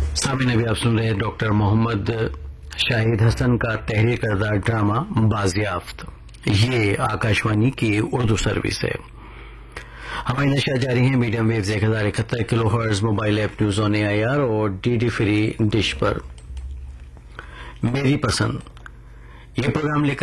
सामने अभी आप सुन रहे हैं डॉक्टर मोहम्मद शाहिद हसन का तहरीर करदा ड्रामा बाजियाफ्त। ये आकाशवाणी की उर्दू सर्विस है। हमारी नशा जारी है medium wave 1071 kilo hertz mobile app news on AIR और DD फ्री डिश पर। मेरी पसंद ये प्रोग्राम लेकर